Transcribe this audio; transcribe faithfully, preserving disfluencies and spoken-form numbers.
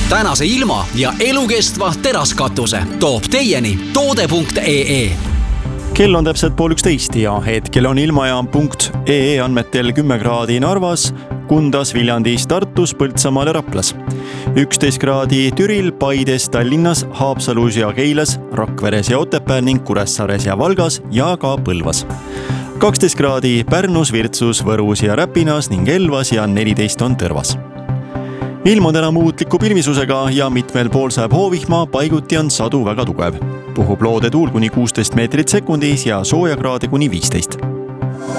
tänase ilma ja elukestva teraskatuse toob teieni toode punkt ee. Kell on täpselt pool üksteist ja hetkel on ilmajaam punkt ee andmetel kümme kraadi Narvas, Kundas, Viljandis, Tartus, Põltsamaal ja Raplas. üksteist kraadi Türil, Paides, Tallinnas, Haapsalus ja Keilas, Rakveres ja Otepääl ning Kuressaares ja Valgas ja ka Põlvas. kaksteist kraadi Pärnus, Virtsus, Võrus ja Räpinas ning Elvas ja neliteist on Tõrvas. Ilm on täna muutliku pilvisusega ja mitmel pool sajab hoovihma, paiguti on sadu väga tugev. Puhub loode tuul kuni kuusteist meetrit sekundis ja soojakraade kuni viisteist.